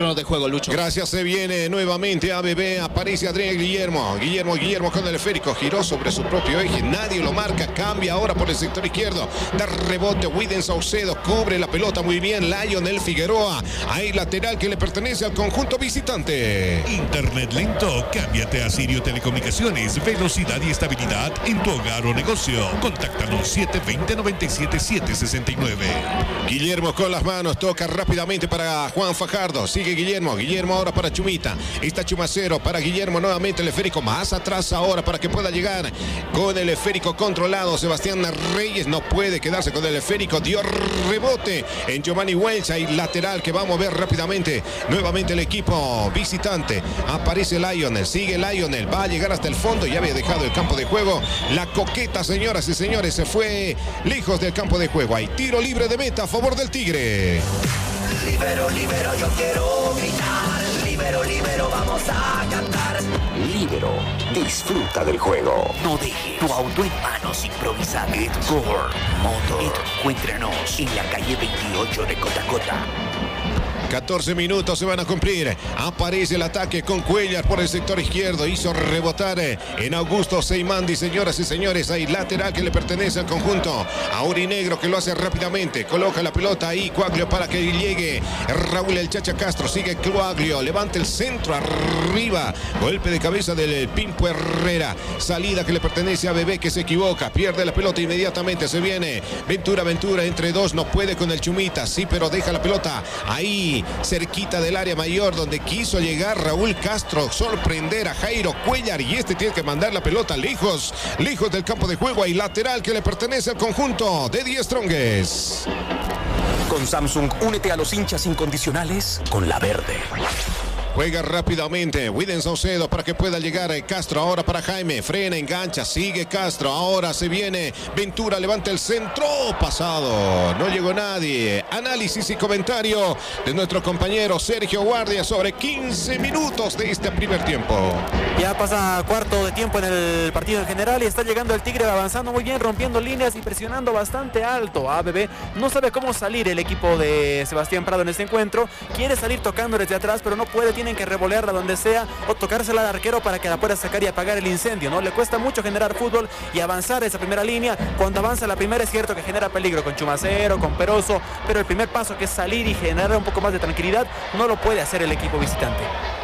terreno de juego, Lucho. Gracias, se viene nuevamente ABB, aparece Adrián Guillermo con el esférico, giró sobre su propio eje, nadie lo marca, cambia ahora por el sector izquierdo, da rebote, Widen Saucedo, cubre la pelota muy bien, Lionel Figueroa, hay lateral que le pertenece al conjunto visitante. Internet lento, cámbiate a Sirio Telecomunicaciones, velocidad y estabilidad en tu hogar o negocio. Contáctanos 720-97-769. Guillermo con las manos, toca rápidamente para Juan Fajardo, sigue Guillermo ahora para Chumita, está Chumacero para Guillermo, nuevamente el esférico más atrás ahora para que pueda llegar con el esférico controlado, Sebastián Reyes no puede quedarse con el esférico, dio rebote en Giovanni Welch, hay lateral que va a mover rápidamente, nuevamente el equipo visitante, aparece Lionel, sigue Lionel, va a llegar hasta el fondo, ya había dejado el campo de juego, la coqueta, señoras y señores, se fue lejos del campo de juego, hay tiro libre de meta a favor del Tigre. Libero, libero, yo quiero gritar. Libero, libero, vamos a cantar. Libero, disfruta del juego. No dejes tu auto en manos improvisadas. Edgore Motor. Encuéntranos en la calle 28 de Cotacota. 14 minutos se van a cumplir. Aparece el ataque con Cuellar por el sector izquierdo. Hizo rebotar en Augusto Seymandi. Señoras y señores, hay lateral que le pertenece al conjunto aurinegro que lo hace rápidamente. Coloca la pelota ahí, Cuaglio para que llegue Raúl El Chacha Castro. Sigue Cuaglio, levanta el centro arriba. Golpe de cabeza del Pimpo Herrera. Salida que le pertenece a Bebé que se equivoca. Pierde la pelota inmediatamente. Se viene Ventura entre dos. No puede con el Chumita. Sí, pero deja la pelota ahí cerquita del área mayor donde quiso llegar Raúl Castro, sorprender a Jairo Cuellar y este tiene que mandar la pelota lejos del campo de juego. Hay lateral que le pertenece al conjunto de Die Strongest. Con Samsung, únete a los hinchas incondicionales con la verde. Juega rápidamente Widen Saucedo para que pueda llegar Castro. Ahora para Jaime. Frena, engancha. Sigue Castro. Ahora se viene Ventura. Levanta el centro. Pasado. No llegó nadie. Análisis y comentario de nuestro compañero Sergio Guardia sobre 15 minutos de este primer tiempo. Ya pasa cuarto de tiempo en el partido en general y está llegando el Tigre avanzando muy bien, rompiendo líneas y presionando bastante alto. ABB no sabe cómo salir el equipo de Sebastián Prado en este encuentro. Quiere salir tocando desde atrás, pero no puede. Tienen que revolearla donde sea o tocársela al arquero para que la pueda sacar y apagar el incendio, ¿no? Le cuesta mucho generar fútbol y avanzar esa primera línea. Cuando avanza la primera es cierto que genera peligro con Chumacero, con Peroso, pero el primer paso que es salir y generar un poco más de tranquilidad no lo puede hacer el equipo visitante.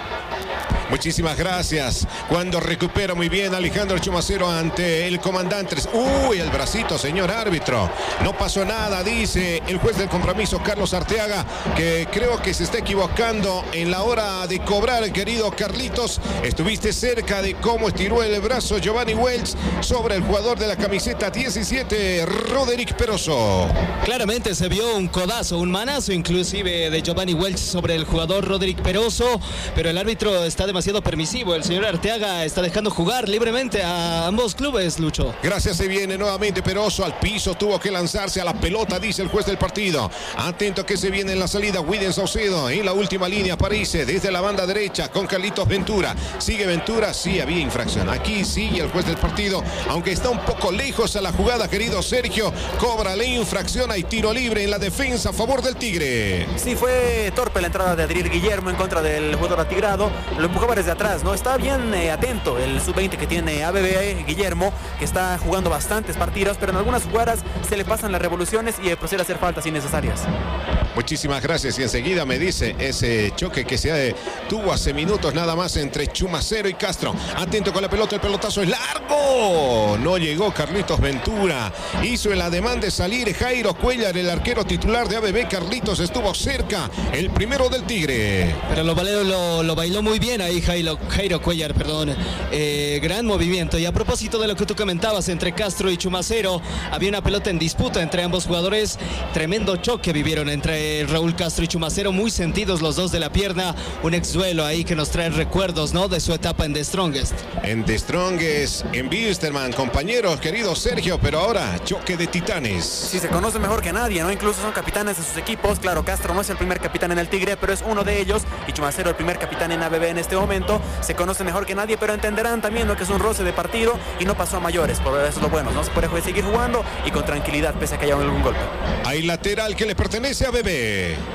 Muchísimas gracias. Cuando recupera muy bien Alejandro Chumacero ante el comandante. Uy, el bracito, señor árbitro. No pasó nada, dice el juez del compromiso, Carlos Arteaga, que creo que se está equivocando en la hora de cobrar, querido Carlitos. Estuviste cerca de cómo estiró el brazo Giovanni Welch sobre el jugador de la camiseta 17, Roderick Peroso. Claramente se vio un codazo, un manazo inclusive de Giovanni Welch sobre el jugador Roderick Peroso, pero el árbitro está demasiado permisivo. El señor Arteaga está dejando jugar libremente a ambos clubes, Lucho. Gracias, se viene nuevamente Peroso al piso, tuvo que lanzarse a la pelota, dice el juez del partido. Atento que se viene en la salida Widen Saucedo, en la última línea aparece desde la banda derecha con Carlitos Ventura. Sigue Ventura, sí había infracción. Aquí sigue el juez del partido, aunque está un poco lejos a la jugada, querido Sergio. Cobra la infracción, hay tiro libre en la defensa a favor del Tigre. Sí, fue torpe la entrada de Adrián Guillermo en contra del jugador atigrado. Lo empujaba desde atrás, ¿no? Está bien atento el sub-20 que tiene ABB, Guillermo, que está jugando bastantes partidos, pero en algunas jugadas se le pasan las revoluciones y procede a hacer faltas innecesarias. Muchísimas gracias y enseguida me dice ese choque que se tuvo hace minutos nada más entre Chumacero y Castro. Atento con la pelota, el pelotazo es largo. No llegó Carlitos Ventura. Hizo el ademán de salir Jairo Cuellar, el arquero titular de ABB. Carlitos estuvo cerca, el primero del Tigre. Pero lo bailó muy bien ahí Jairo Cuellar, perdón. Gran movimiento. Y a propósito de lo que tú comentabas entre Castro y Chumacero, había una pelota en disputa entre ambos jugadores. Tremendo choque vivieron entre Raúl Castro y Chumacero, muy sentidos los dos de la pierna. Un ex duelo ahí que nos trae recuerdos, ¿no?, de su etapa en The Strongest. En The Strongest, en Bilsterman, compañeros, querido Sergio, pero ahora choque de titanes. Sí, se conoce mejor que nadie, ¿no? Incluso son capitanes de sus equipos. Claro, Castro no es el primer capitán en el Tigre, pero es uno de ellos. Y Chumacero, el primer capitán en ABB en este momento. Se conoce mejor que nadie, pero entenderán también lo que es un roce de partido y no pasó a mayores. Por eso es lo bueno, ¿no? Se puede seguir jugando y con tranquilidad, pese a que haya algún golpe. Hay lateral que le pertenece a ABB.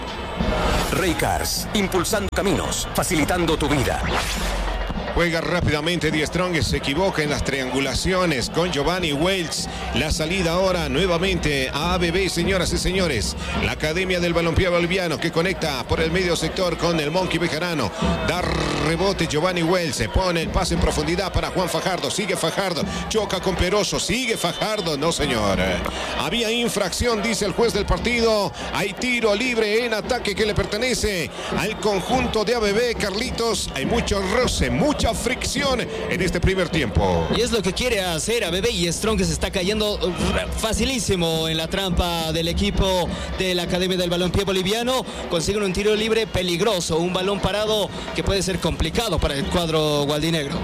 Raycars, impulsando caminos, facilitando tu vida. Juega rápidamente Die Strong, se equivoca en las triangulaciones con Giovanni Wells. La salida ahora nuevamente a ABB, señoras y señores. La Academia del Balompié Boliviano que conecta por el medio sector con el Monkey Bejarano. Da rebote Giovanni Wells, se pone el pase en profundidad para Juan Fajardo. Sigue Fajardo, choca con Peroso, sigue Fajardo. No, señor. Había infracción, dice el juez del partido. Hay tiro libre en ataque que le pertenece al conjunto de ABB. Carlitos, hay mucho roce, mucha fricción en este primer tiempo. Y es lo que quiere hacer ABB, y Strong que se está cayendo facilísimo en la trampa del equipo de la Academia del Balompié Boliviano. Consiguen un tiro libre peligroso, un balón parado que puede ser complicado para el cuadro gualdinegro.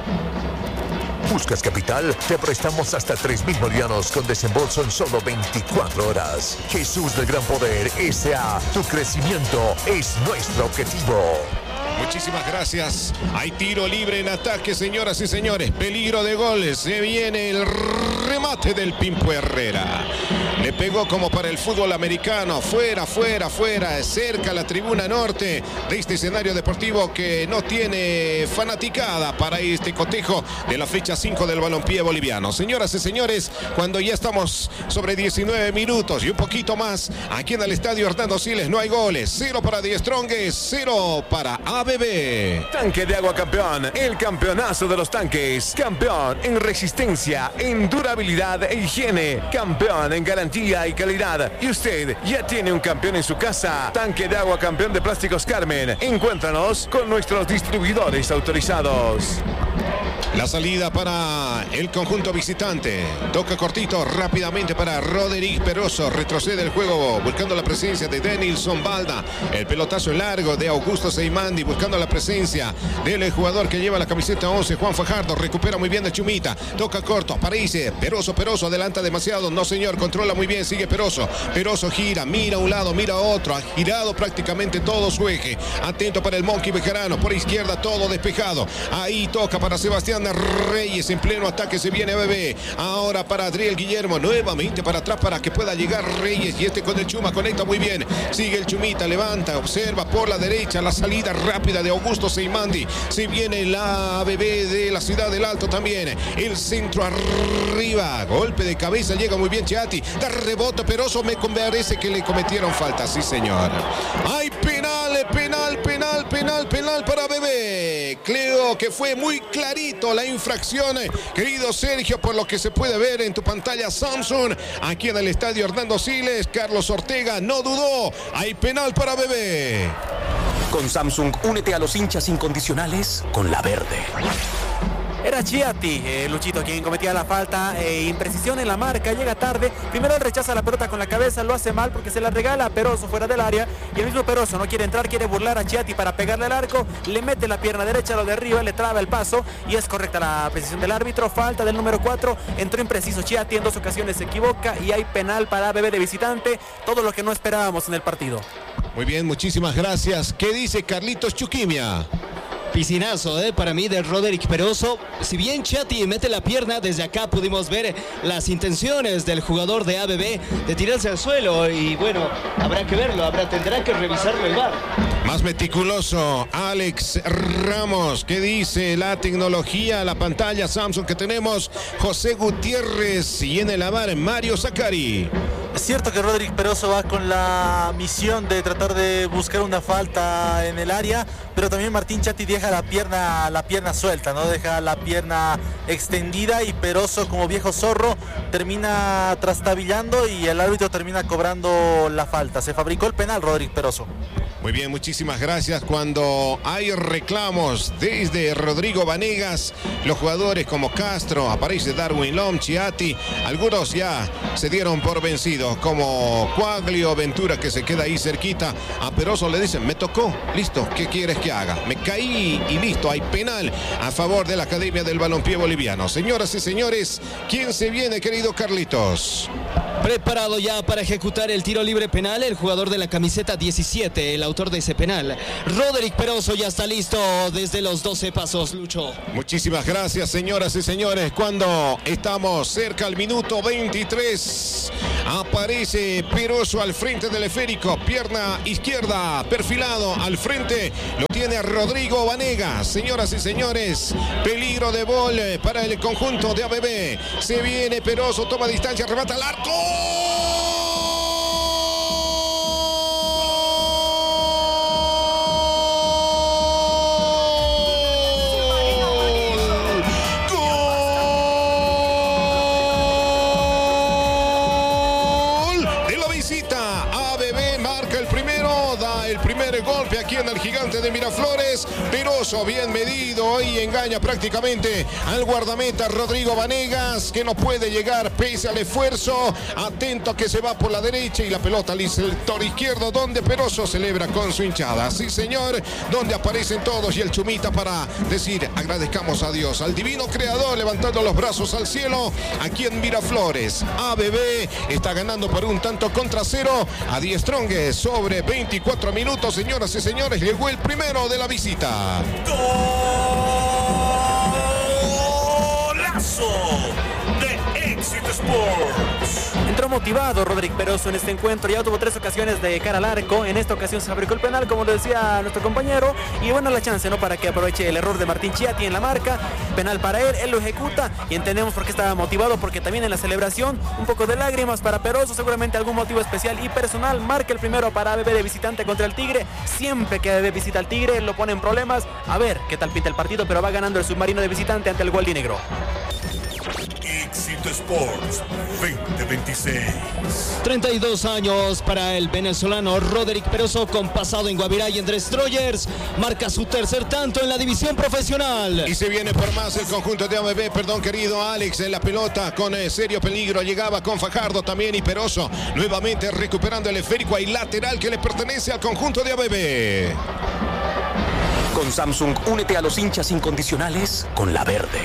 ¿Buscas capital? Te prestamos hasta 3.000 bolivianos con desembolso en solo 24 horas. Jesús del Gran Poder S.A. Tu crecimiento es nuestro objetivo. Muchísimas gracias. Hay tiro libre en ataque, señoras y señores. Peligro de goles. Se viene el remate del Pimpo Herrera. Le pegó como para el fútbol americano. Fuera, fuera, fuera. Cerca a la tribuna norte de este escenario deportivo que no tiene fanaticada para este cotejo de la fecha 5 del balompié boliviano. Señoras y señores, cuando ya estamos sobre 19 minutos y un poquito más, aquí en el estadio Hernando Siles no hay goles. 0 para Die Strong, 0 para ABB. Tanque de agua campeón, el campeonazo de los tanques. Campeón en resistencia, en durabilidad e higiene. Campeón en garantía y calidad. Y usted ya tiene un campeón en su casa. Tanque de agua campeón de Plásticos Carmen. Encuéntranos con nuestros distribuidores autorizados. La salida para el conjunto visitante. Toca cortito rápidamente para Roderick Peroso. Retrocede el juego buscando la presencia de Denilson Balda. El pelotazo largo de Augusto Seimandi buscando la presencia del jugador que lleva la camiseta 11, Juan Fajardo. Recupera muy bien de Chumita. Toca corto, aparece Peroso adelanta demasiado. No, señor, controla muy bien, sigue Peroso. Peroso gira, mira a un lado, mira a otro. Ha girado prácticamente todo su eje. Atento para el Monkey Bejarano. Por izquierda todo despejado. Ahí toca para Sebastián Reyes en pleno ataque, se viene ABB. Ahora para Adriel Guillermo, nuevamente para atrás para que pueda llegar Reyes, y este con el Chuma conecta muy bien. Sigue el Chumita, levanta, observa por la derecha la salida rápida de Augusto Seimandi. Se viene la ABB de la Ciudad del Alto también. El centro arriba, golpe de cabeza, llega muy bien Chiati, da rebote Peroso, me parece que le cometieron falta, sí señor. Hay penal para ABB. Creo que fue muy clarito la infracción, querido Sergio, por lo que se puede ver en tu pantalla Samsung, aquí en el estadio Hernando Siles. Carlos Ortega no dudó, hay penal para ABB. Con Samsung, únete a los hinchas incondicionales con la verde. Era Chiati, Luchito, quien cometía la falta. Imprecisión en la marca, llega tarde. Primero él rechaza la pelota con la cabeza, lo hace mal porque se la regala a Peroso fuera del área. Y el mismo Peroso no quiere entrar, quiere burlar a Chiati para pegarle al arco. Le mete la pierna derecha, lo derriba, le traba el paso. Y es correcta la precisión del árbitro. Falta del número 4. Entró impreciso Chiati, en 2 ocasiones se equivoca. Y hay penal para ABB de visitante. Todo lo que no esperábamos en el partido. Muy bien, muchísimas gracias. ¿Qué dice Carlitos Chuquimia? Piscinazo, para mí, de Roderick Peroso. Si bien Chiati mete la pierna, desde acá pudimos ver las intenciones del jugador de ABB de tirarse al suelo. Y bueno, habrá que verlo, tendrá que revisarlo el VAR. Más meticuloso, Alex Ramos. ¿Qué dice la tecnología, la pantalla Samsung que tenemos? José Gutiérrez, y en el VAR Mario Zacari. Es cierto que Roderick Peroso va con la misión de tratar de buscar una falta en el área, pero también Martín Chiati deja la pierna suelta, ¿no? Deja la pierna extendida, y Peroso, como viejo zorro, termina trastabillando y el árbitro termina cobrando la falta. Se fabricó el penal Roderick Peroso. Muy bien, muchísimas gracias. Cuando hay reclamos desde Rodrigo Vanegas, los jugadores como Castro, aparece Darwin Lom, Chiati, algunos ya se dieron por vencidos, como Quaglio Ventura, que se queda ahí cerquita. A Peroso le dicen, me tocó, listo, ¿qué quieres que haga? Me caí y listo, hay penal a favor de la Academia del Balompié Boliviano. Señoras y señores, ¿quién se viene, querido Carlitos? Preparado ya para ejecutar el tiro libre penal, el jugador de la camiseta 17, el autor de ese penal. Roderick Peroso ya está listo desde los 12 pasos, Lucho. Muchísimas gracias, señoras y señores. Cuando estamos cerca al minuto 23, aparece Peroso al frente del esférico, pierna izquierda, perfilado al frente, lo tiene a Rodrigo Vanegas. Señoras y señores, peligro de gol para el conjunto de ABB. Se viene Peroso, toma distancia, remata al arco. Golpe aquí en el Gigante de Miraflores. Peroso bien medido y engaña prácticamente al guardameta Rodrigo Vanegas, que no puede llegar pese al esfuerzo. Atento que se va por la derecha y la pelota al sector izquierdo, donde Peroso celebra con su hinchada. Sí, señor, donde aparecen todos y el Chumita para decir agradezcamos a Dios, al divino creador, levantando los brazos al cielo aquí en Miraflores. ABB está ganando por un tanto contra cero a Die Strongest sobre 24 minutos. Señoras y señores, llegó el primero de la visita. ¡Golazo de Éxito Sports! Entró motivado Roderick Peroso en este encuentro, ya tuvo 3 ocasiones de cara al arco. En esta ocasión se fabricó el penal, como lo decía nuestro compañero, y bueno, la chance, ¿no?, para que aproveche el error de Martín Chiatti en la marca. Penal para él lo ejecuta y entendemos por qué estaba motivado, porque también en la celebración un poco de lágrimas para Peroso, seguramente algún motivo especial y personal. Marca el primero para ABB de visitante contra el Tigre. Siempre que ABB visita al Tigre lo pone en problemas. A ver qué tal pinta el partido, pero va ganando el submarino de visitante ante el Gualdinegro. Éxito Sports 2026. 32 años para el venezolano Roderick Peroso, con pasado en Guavirá y en Destroyers. Marca su tercer tanto en la división profesional. Y se viene por más el conjunto de ABB, perdón, querido Alex, en la pelota con serio peligro. Llegaba con Fajardo también y Peroso nuevamente recuperando el esférico. Hay lateral que le pertenece al conjunto de ABB. Con Samsung, únete a los hinchas incondicionales con la verde.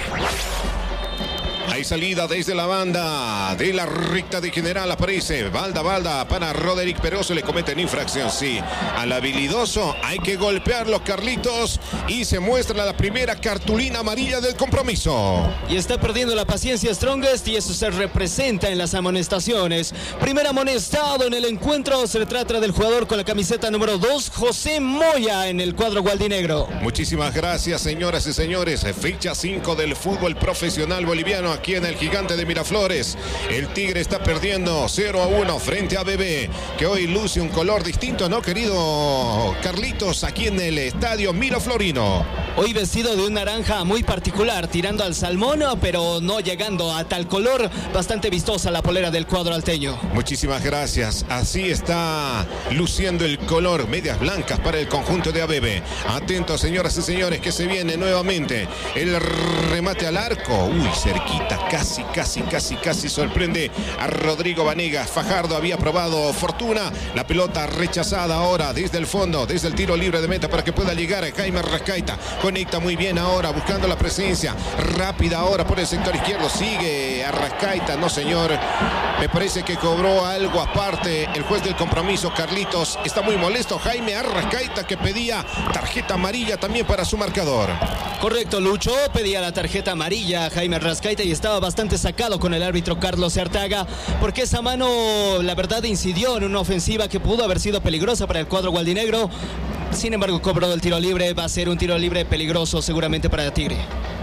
Hay salida desde la banda de la recta de general. Aparece Balda para Roderick Peroso. Le cometen infracción, sí. Al habilidoso hay que golpearlo, Carlitos. Y se muestra la primera cartulina amarilla del compromiso. Y está perdiendo la paciencia Strongest, y eso se representa en las amonestaciones. Primer amonestado en el encuentro. Se trata del jugador con la camiseta número 2, José Moya, en el cuadro gualdinegro. Muchísimas gracias, señoras y señores. Fecha 5 del fútbol profesional boliviano aquí en el Gigante de Miraflores. El Tigre está perdiendo 0-1 frente a ABB, que hoy luce un color distinto, ¿no, querido Carlitos? Aquí en el estadio Miraflorino. Hoy vestido de un naranja muy particular, tirando al salmón, pero no llegando a tal color. Bastante vistosa la polera del cuadro alteño. Muchísimas gracias. Así está luciendo el color, medias blancas para el conjunto de ABB. Atentos, señoras y señores, que se viene nuevamente el remate al arco. Uy, cerquita, casi sorprende a Rodrigo Vanegas. Fajardo había probado fortuna. La pelota rechazada ahora desde el fondo, desde el tiro libre de meta para que pueda llegar Jaime Arrascaita. Conecta muy bien ahora, buscando la presencia rápida ahora por el sector izquierdo. Sigue Arrascaita, no señor. Me parece que cobró algo aparte el juez del compromiso. Carlitos está muy molesto. Jaime Arrascaita, que pedía tarjeta amarilla también para su marcador. Correcto, Lucho, pedía la tarjeta amarilla a Jaime Arrascaita y estaba bastante sacado con el árbitro Carlos Artaga, porque esa mano, la verdad, incidió en una ofensiva que pudo haber sido peligrosa para el cuadro gualdinegro. Sin embargo, cobró el tiro libre. Va a ser un tiro libre peligroso seguramente para Tigre.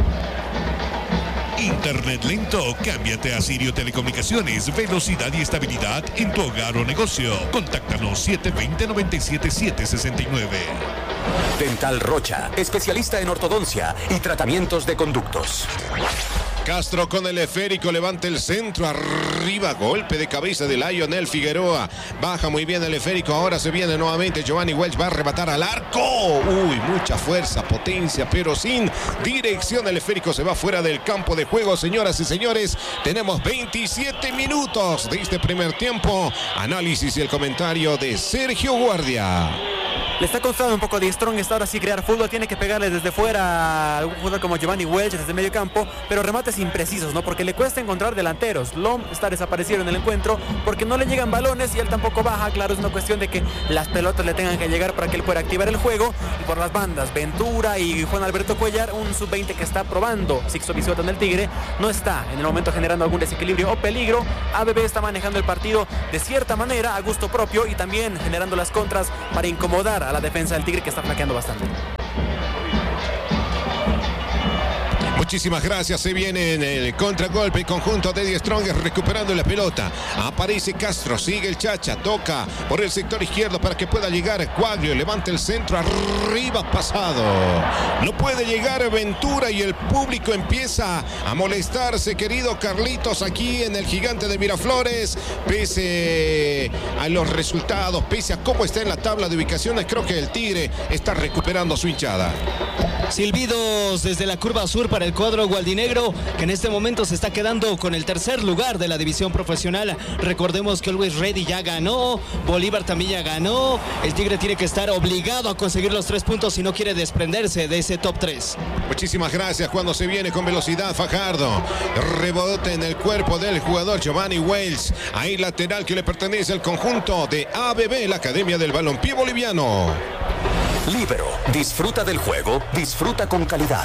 Internet lento, cámbiate a Sirio Telecomunicaciones. Velocidad y estabilidad en tu hogar o negocio. Contáctanos 720-97769. Dental Rocha, especialista en ortodoncia y tratamientos de conductos. Castro con el esférico, levanta el centro, arriba, golpe de cabeza de Lionel Figueroa. Baja muy bien el esférico, ahora se viene nuevamente Giovanni Welch, va a arrebatar al arco. Uy, mucha fuerza, potencia, pero sin dirección. El esférico se va fuera del campo de juego, señoras y señores. Tenemos 27 minutos de este primer tiempo. Análisis y el comentario de Sergio Guardia. Le está costando un poco de Strong ahora sí crear fútbol, tiene que pegarle desde fuera a un jugador como Giovanni Welch desde medio campo, pero remates imprecisos, ¿no? Porque le cuesta encontrar delanteros. Lom está desaparecido en el encuentro porque no le llegan balones y él tampoco baja. Claro, es una cuestión de que las pelotas le tengan que llegar para que él pueda activar el juego. Y por las bandas, Ventura y Juan Alberto Cuellar, un sub-20 que está probando Sixto Bisueta en el Tigre, no está en el momento generando algún desequilibrio o peligro. ABB está manejando el partido de cierta manera a gusto propio y también generando las contras para incomodar a la defensa del Tigre, que está flaqueando bastante. Muchísimas gracias. Se viene en el contragolpe el conjunto de Die Strongest recuperando la pelota. Aparece Castro, sigue el Chacha, toca por el sector izquierdo para que pueda llegar Quaglio, levanta el centro, arriba pasado. No puede llegar Ventura y el público empieza a molestarse, querido Carlitos, aquí en el Gigante de Miraflores. Pese a los resultados, pese a cómo está en la tabla de ubicaciones, creo que el Tigre está recuperando su hinchada. Silbidos desde la curva sur para el cuadro gualdinegro, que en este momento se está quedando con el tercer lugar de la división profesional. Recordemos que Always Ready ya ganó, Bolívar también ya ganó. El Tigre tiene que estar obligado a conseguir los 3 puntos si no quiere desprenderse de ese top 3. Muchísimas gracias. Cuando se viene con velocidad Fajardo, rebote en el cuerpo del jugador Giovanni Welch. Ahí lateral que le pertenece al conjunto de ABB, la Academia del Balompié Boliviano. Líbero, disfruta del juego, disfruta con calidad.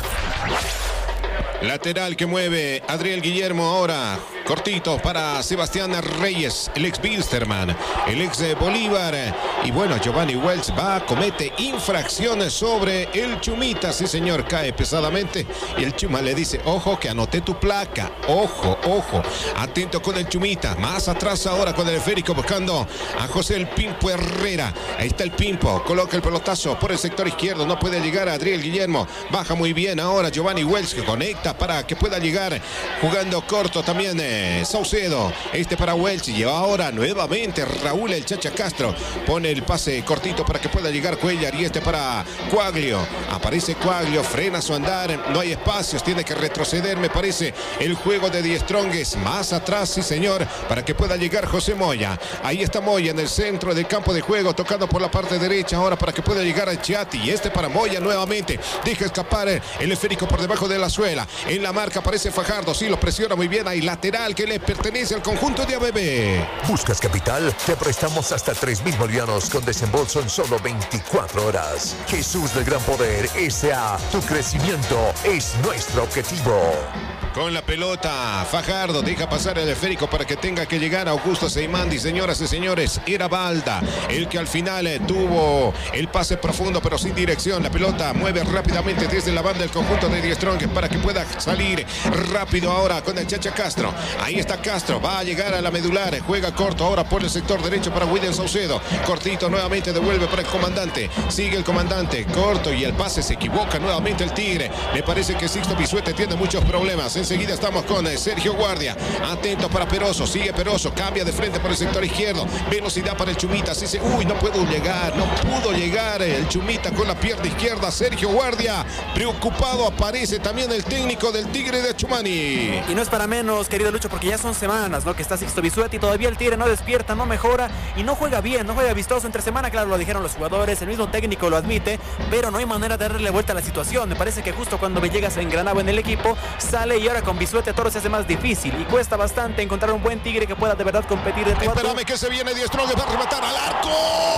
Lateral que mueve Adriel Guillermo ahora. Cortito para Sebastián Reyes, el ex Bilsterman, el ex Bolívar. Y bueno, Giovanni Welch comete infracciones sobre el Chumita. Sí, señor, cae pesadamente. Y el Chuma le dice, ojo que anoté tu placa. Ojo, ojo. Atento con el Chumita. Más atrás ahora con el esférico buscando a José el Pimpo Herrera. Ahí está el Pimpo. Coloca el pelotazo por el sector izquierdo. No puede llegar a Adriel Guillermo. Baja muy bien ahora Giovanni Welch, que conecta para que pueda llegar jugando corto también. Saucedo, para Welch, y ahora nuevamente Raúl el Chacha Castro pone el pase cortito para que pueda llegar Cuellar, y para Quaglio, aparece Quaglio, frena su andar, no hay espacios, tiene que retroceder, me parece, el juego de Die Strongest, más atrás, sí señor, para que pueda llegar José Moya. Ahí está Moya en el centro del campo de juego, tocando por la parte derecha ahora para que pueda llegar a Chiati, y para Moya nuevamente, deja escapar el esférico por debajo de la suela, en la marca aparece Fajardo, sí, lo presiona muy bien, hay lateral que le pertenece al conjunto de ABB. ¿Buscas capital? Te prestamos hasta 3.000 bolivianos con desembolso en solo 24 horas. Jesús del Gran Poder S.A. Tu crecimiento es nuestro objetivo. Con la pelota, Fajardo deja pasar el esférico para que tenga que llegar a Augusto Seimandi. Señoras y señores, era Balda el que al final tuvo el pase profundo pero sin dirección. La pelota mueve rápidamente desde la banda del conjunto de Die Strongest para que pueda salir rápido ahora con el Chacha Castro. Ahí está Castro, va a llegar a la medular, juega corto ahora por el sector derecho para William Saucedo. Cortito nuevamente devuelve para el comandante. Sigue el comandante, corto, y el pase se equivoca nuevamente el Tigre. Me parece que Sixto Bisueta tiene muchos problemas. Enseguida estamos con Sergio Guardia. Atento para Peroso. Sigue Peroso. Cambia de frente por el sector izquierdo. Velocidad para el Chumita. Uy, no pudo llegar. No pudo llegar el Chumita con la pierna izquierda. Sergio Guardia. Preocupado aparece también el técnico del Tigre de Chumani. Y no es para menos, querido Lucho, porque ya son semanas, ¿no?, que está Sixto Bisueta y todavía el Tigre no despierta, no mejora y no juega bien, no juega vistoso. Entre semana, claro, lo dijeron los jugadores, el mismo técnico lo admite, pero no hay manera de darle vuelta a la situación. Me parece que justo cuando Villegas se engranaba en el equipo, sale, y ahora con Bisueta todo se hace más difícil y cuesta bastante encontrar un buen Tigre que pueda de verdad competir de tú a tú. Espérame que se viene Die Strongest, va a rematar al arco.